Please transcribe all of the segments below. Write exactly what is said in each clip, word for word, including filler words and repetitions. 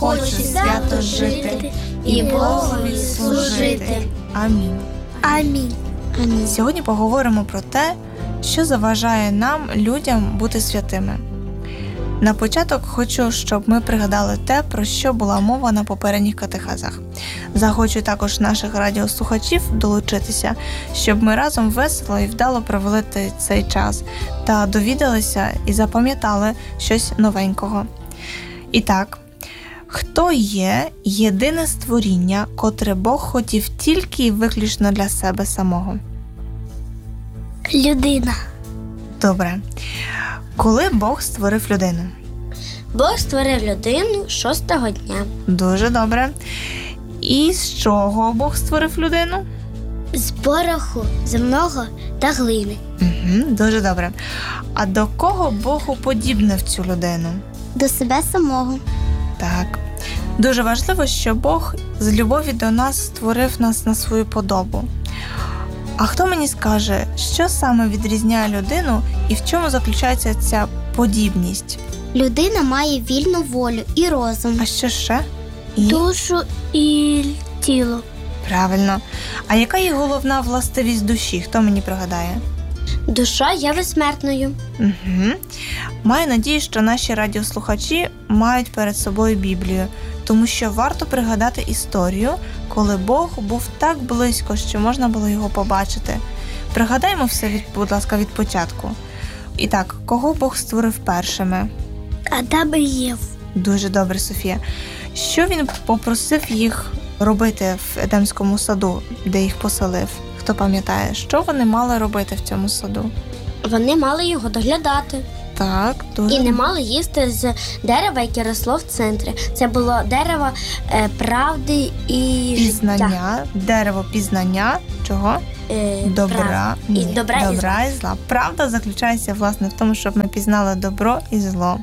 хочу свято жити і Богові служити. Амінь. Амінь. Амінь. Сьогодні поговоримо про те, що заважає нам, людям, бути святими. На початок хочу, щоб ми пригадали те, про що була мова на попередніх катехезах. Захочу також наших радіослухачів долучитися, щоб ми разом весело і вдало провели цей час та довідалися і запам'ятали щось новенького. І так, хто є єдине створіння, котре Бог хотів тільки і виключно для себе самого? Людина. Добре. Коли Бог створив людину? Бог створив людину шостого дня. Дуже добре. І з чого Бог створив людину? З пороху земного та глини. Угу, дуже добре. А до кого Бог уподібнив цю людину? До себе самого. Так. Дуже важливо, що Бог з любові до нас створив нас на свою подобу. А хто мені скаже, що саме відрізняє людину і в чому заключається ця подібність? Людина має вільну волю і розум. А що ще? І... Душу і тіло. Правильно. А яка є головна властивість душі? Хто мені пригадає? Душа є безсмертною. Угу. Маю надію, що наші радіослухачі мають перед собою Біблію, тому що варто пригадати історію, коли Бог був так близько, що можна було його побачити. Пригадаймо все, від, будь ласка, від початку. І так, кого Бог створив першими? Адама і Єву. Дуже добре, Софія. Що він попросив їх робити в Едемському саду, де їх поселив? Хто пам'ятає, що вони мали робити в цьому саду? Вони мали його доглядати. Так, дуже. І не мали їсти з дерева, яке росло в центрі. Це було дерево е, правди і пізнання, життя. Дерево пізнання, чого? Е, Добра. прав... Ні, і добра, добра і і зла. Правда заключається, власне, в тому, щоб ми пізнали добро і зло.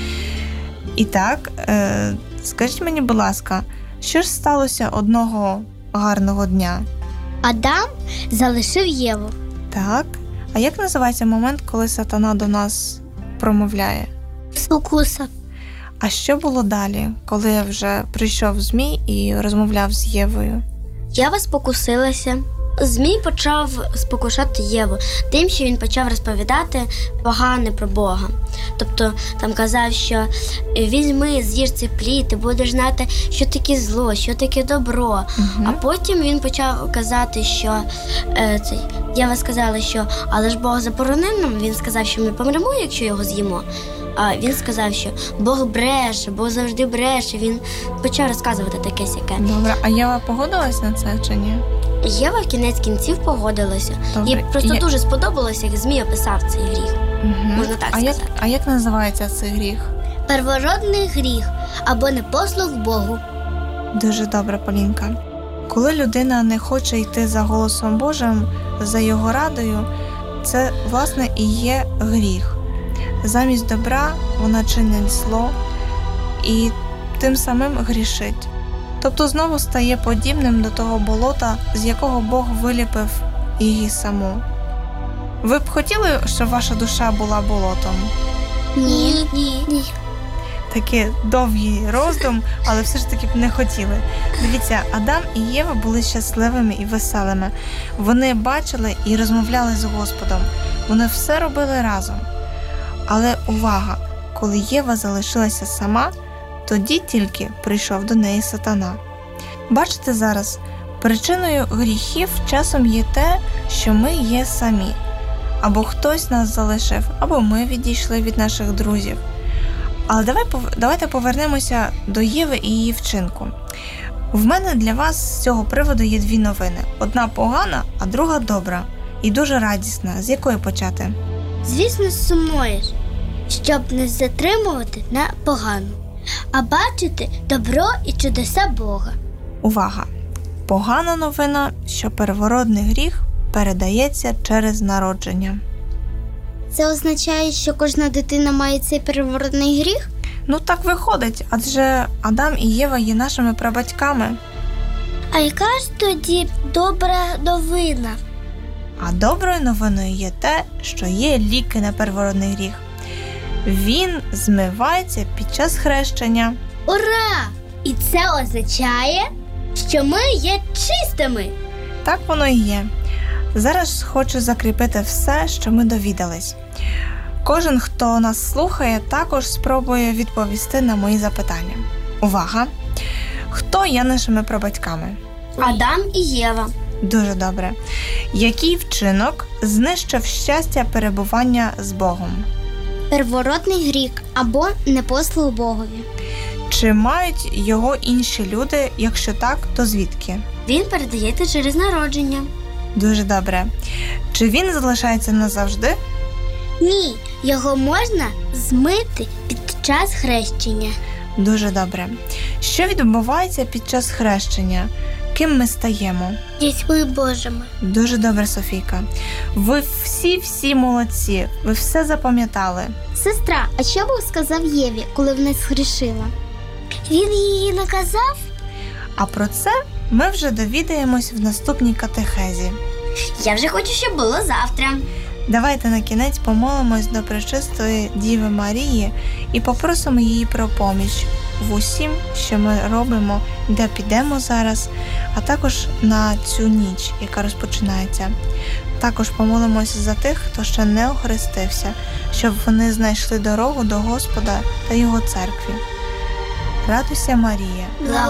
І так, е, скажіть мені, будь ласка, що ж сталося одного гарного дня? Адам залишив Єву. Так. А як називається момент, коли сатана до нас промовляє? Спокуса. А що було далі, коли вже прийшов Змій і розмовляв з Євою? Єва спокусилася. Змій почав спокушати Єву тим, що він почав розповідати погане про Бога. Тобто там казав, що візьми, з'їж цей плід, ти будеш знати, що таке зло, що таке добро. Угу. А потім він почав казати, що е, цей, Єва сказала, що але ж Бог заборонив нам, він сказав, що ми помремо, якщо його з'їмо. А він сказав, що Бог бреше, Бог завжди бреше. Він почав розказувати таке сяке. Добре, а Єва погодилась на це чи ні? Єва в кінець кінців погодилася. Добре. Їй просто Я... дуже сподобалося, як Змій описав цей гріх. Угу. Можна так а сказати. Як, а як називається цей гріх? Первородний гріх або непослух Богу. Дуже добре, Полінка. Коли людина не хоче йти за голосом Божим, за його радою, це, власне, і є гріх. Замість добра вона чинить зло і тим самим грішить. Тобто знову стає подібним до того болота, з якого Бог виліпив її саму. Ви б хотіли, щоб ваша душа була болотом? Ні, ні, ні. Такий довгий роздум, але все ж таки б не хотіли. Дивіться, Адам і Єва були щасливими і веселими. Вони бачили і розмовляли з Господом. Вони все робили разом. Але увага, коли Єва залишилася сама, тоді тільки прийшов до неї сатана. Бачите зараз, причиною гріхів часом є те, що ми є самі. Або хтось нас залишив, або ми відійшли від наших друзів. Але давай, давайте повернемося до Єви і її вчинку. В мене для вас з цього приводу є дві новини. Одна погана, а друга добра. І дуже радісна. З якої почати? Звісно, сумуєш, щоб не затримувати на погану, а бачити добро і чудеса Бога. Увага! Погана новина, що первородний гріх передається через народження. Це означає, що кожна дитина має цей первородний гріх? Ну так виходить, адже Адам і Єва є нашими прабатьками. А яка ж тоді добра новина? А доброю новиною є те, що є ліки на первородний гріх. Він змивається під час хрещення. Ура! Це означає, що ми є чистими. Так воно і є. Зараз хочу закріпити все, що ми довідались. Кожен, хто нас слухає, також спробує відповісти на мої запитання. Увага! Хто є нашими прабатьками? Адам і Єва. Дуже добре. Який вчинок знищив щастя перебування з Богом? Первородний гріх або непослух Богові. Чи мають його інші люди? Якщо так, то звідки? Він передається через народження. Дуже добре. Чи він залишається назавжди? Ні, його можна змити під час хрещення. Дуже добре. Що відбувається під час хрещення? Ким ми стаємо? Дітьми Божими. Дуже добре, Софійка. Ви всі-всі молодці. Ви все запам'ятали. Сестра, а що Бог сказав Єві, коли вона згрішила? Він її наказав? А про це ми вже довідаємось в наступній катехезі. Я вже хочу, щоб було завтра. Давайте на кінець помолимось до Пречистої Діви Марії і попросимо її про поміч в усім, що ми робимо, де підемо зараз, а також на цю ніч, яка розпочинається. Також помолимося за тих, хто ще не охрестився, щоб вони знайшли дорогу до Господа та Його церкві. Радуйся, Марія!